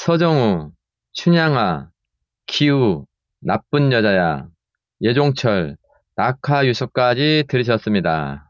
서정우, 춘향아, 기우, 나쁜 여자야, 예종철, 낙하 유서까지 들으셨습니다.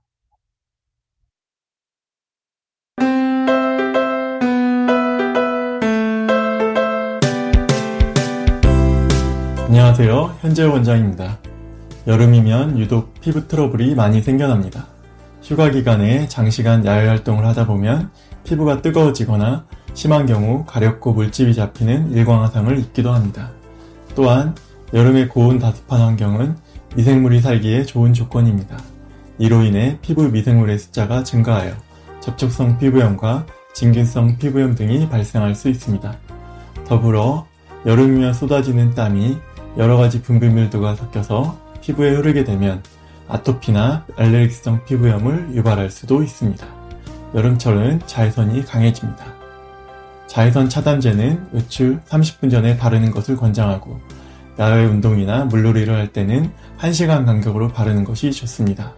안녕하세요. 현재호 원장입니다. 여름이면 유독 피부 트러블이 많이 생겨납니다. 휴가 기간에 장시간 야외 활동을 하다 보면 피부가 뜨거워지거나 심한 경우 가렵고 물집이 잡히는 일광화상을 입기도 합니다. 또한 여름의 고온 다습한 환경은 미생물이 살기에 좋은 조건입니다. 이로 인해 피부 미생물의 숫자가 증가하여 접촉성 피부염과 진균성 피부염 등이 발생할 수 있습니다. 더불어 여름이면 쏟아지는 땀이 여러가지 분비물들과 섞여서 피부에 흐르게 되면 아토피나 알레르기성 피부염을 유발할 수도 있습니다. 여름철은 자외선이 강해집니다. 자외선 차단제는 외출 30분 전에 바르는 것을 권장하고 야외 운동이나 물놀이를 할 때는 1시간 간격으로 바르는 것이 좋습니다.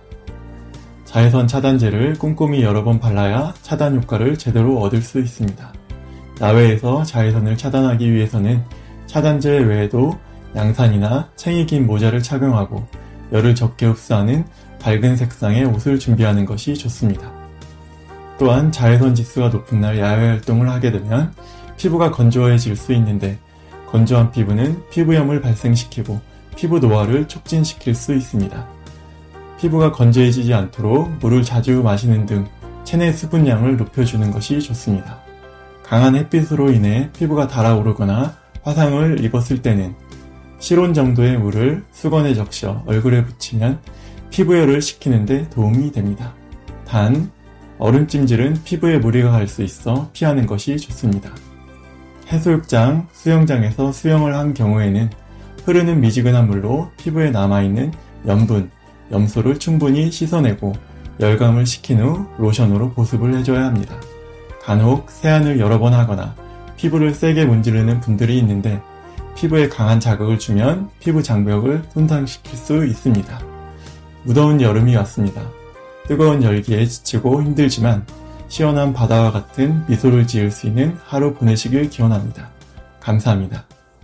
자외선 차단제를 꼼꼼히 여러 번 발라야 차단 효과를 제대로 얻을 수 있습니다. 야외에서 자외선을 차단하기 위해서는 차단제 외에도 양산이나 챙이 긴 모자를 착용하고 열을 적게 흡수하는 밝은 색상의 옷을 준비하는 것이 좋습니다. 또한 자외선 지수가 높은 날 야외 활동을 하게 되면 피부가 건조해질 수 있는데 건조한 피부는 피부염을 발생시키고 피부 노화를 촉진시킬 수 있습니다. 피부가 건조해지지 않도록 물을 자주 마시는 등 체내 수분량을 높여주는 것이 좋습니다. 강한 햇빛으로 인해 피부가 달아오르거나 화상을 입었을 때는 실온 정도의 물을 수건에 적셔 얼굴에 붙이면 피부열을 식히는 데 도움이 됩니다. 단, 얼음찜질은 피부에 무리가 갈 수 있어 피하는 것이 좋습니다. 해수욕장, 수영장에서 수영을 한 경우에는 흐르는 미지근한 물로 피부에 남아있는 염분, 염소를 충분히 씻어내고 열감을 식힌 후 로션으로 보습을 해줘야 합니다. 간혹 세안을 여러 번 하거나 피부를 세게 문지르는 분들이 있는데 피부에 강한 자극을 주면 피부 장벽을 손상시킬 수 있습니다. 무더운 여름이 왔습니다. 뜨거운 열기에 지치고 힘들지만 시원한 바다와 같은 미소를 지을 수 있는 하루 보내시길 기원합니다. 감사합니다.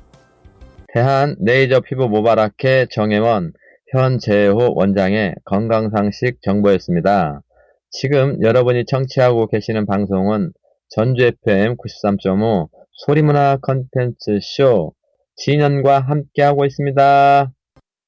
대한 레이저 피부 모바라케 정혜원, 현재호 원장의 건강상식 정보였습니다. 지금 여러분이 청취하고 계시는 방송은 전주 FM 93.5 소리문화 컨텐츠 쇼 진현과 함께하고 있습니다.